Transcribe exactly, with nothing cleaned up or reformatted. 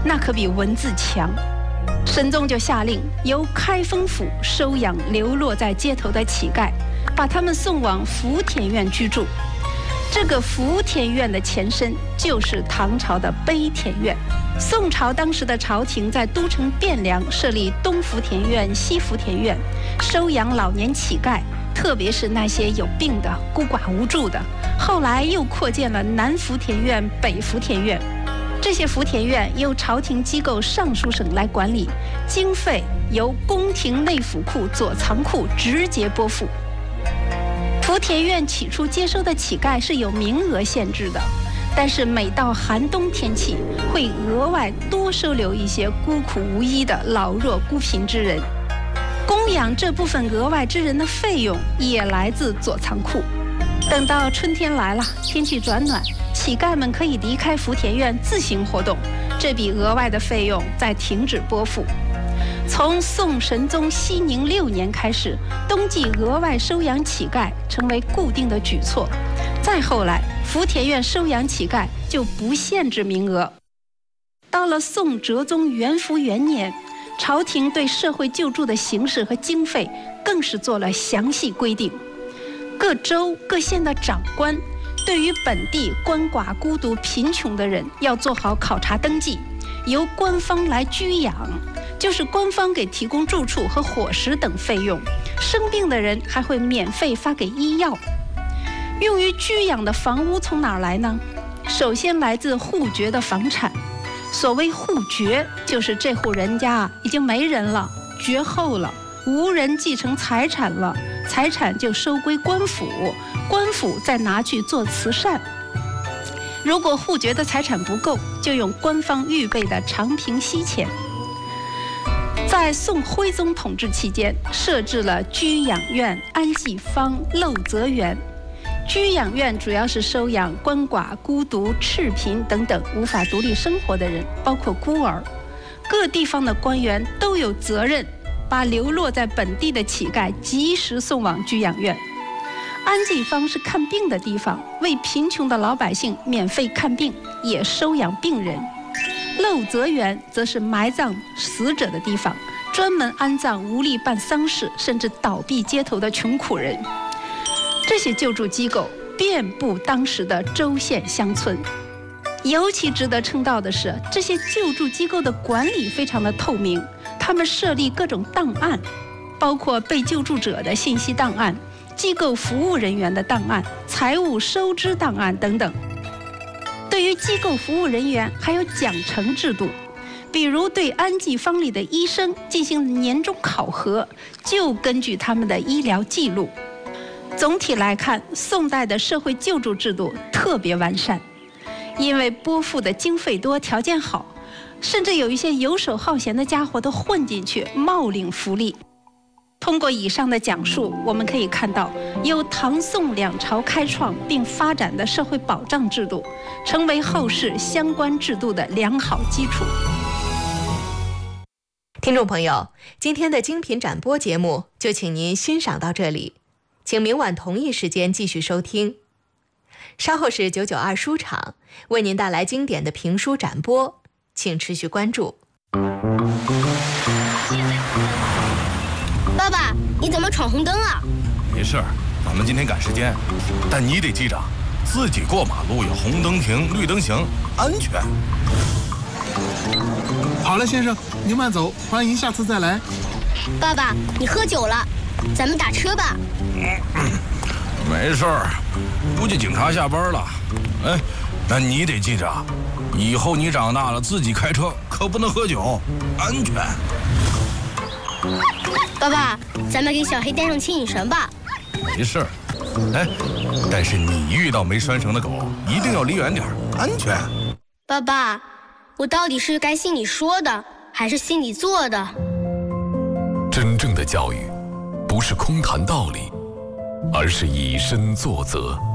那可比文字强。神宗就下令由开封府收养流落在街头的乞丐，把他们送往福田院居住。这个福田院的前身就是唐朝的悲田院。宋朝当时的朝廷在都城汴梁设立东福田院、西福田院，收养老年乞丐，特别是那些有病的、孤寡无助的。后来又扩建了南福田院、北福田院。这些福田院由朝廷机构尚书省来管理，经费由宫廷内府库左藏库直接拨付。福田院起初接收的乞丐是有名额限制的，但是每到寒冬天气，会额外多收留一些孤苦无依的老弱孤贫之人。供养这部分额外之人的费用也来自左藏库。等到春天来了，天气转暖，乞丐们可以离开福田院自行活动，这笔额外的费用再停止拨付。从宋神宗熙宁六年开始，冬季额外收养乞丐成为固定的举措。再后来，福田院收养乞丐就不限制名额。到了宋哲宗元符元年，朝廷对社会救助的形式和经费更是做了详细规定。各州各县的长官对于本地鳏寡孤独贫穷的人要做好考察登记，由官方来居养，就是官方给提供住处和伙食等费用，生病的人还会免费发给医药。用于居养的房屋从哪儿来呢？首先来自户爵的房产。所谓户爵，就是这户人家已经没人了，绝后了，无人继承财产了，财产就收归官府，官府再拿去做慈善。如果户爵的财产不够，就用官方预备的长平息钱。在宋徽宗统治期间，设置了居养院、安济坊、陋泽园。居养院主要是收养鳏寡、孤独、赤贫等等无法独立生活的人，包括孤儿。各地方的官员都有责任把流落在本地的乞丐及时送往居养院。安济坊是看病的地方，为贫穷的老百姓免费看病，也收养病人。陋泽园则是埋葬死者的地方，专门安葬无力办丧事甚至倒闭街头的穷苦人。这些救助机构遍布当时的州县乡村。尤其值得称道的是，这些救助机构的管理非常的透明，他们设立各种档案，包括被救助者的信息档案、机构服务人员的档案、财务收支档案等等。对于机构服务人员还有奖惩制度，比如对安济坊里的医生进行年终考核，就根据他们的医疗记录。总体来看，宋代的社会救助制度特别完善，因为拨付的经费多、条件好，甚至有一些游手好闲的家伙都混进去冒领福利。通过以上的讲述，我们可以看到，由唐宋两朝开创并发展的社会保障制度，成为后世相关制度的良好基础。 听众朋友，今天的精品展播节目就请您欣赏到这里，请明晚同一时间继续收听。稍后是九九二书场为您带来经典的评书展播，请持续关注。 爸爸，你怎么闯红灯啊？ 没事儿，咱们今天赶时间，但你得记着，自己过马路有红灯停，绿灯行，安全。 好了，先生，您慢走，欢迎下次再来。 爸爸，你喝酒了，咱们打车吧。 嗯，没事儿，估计警察下班了。哎，那你得记着，以后你长大了自己开车可不能喝酒，安全。 爸爸，咱们给小黑带上牵引绳吧。 没事儿，哎，但是你遇到没拴绳的狗，一定要离远点，安全。 爸爸，我到底是该信你说的，还是信你做的？ 真正的教育，不是空谈道理，而是以身作则。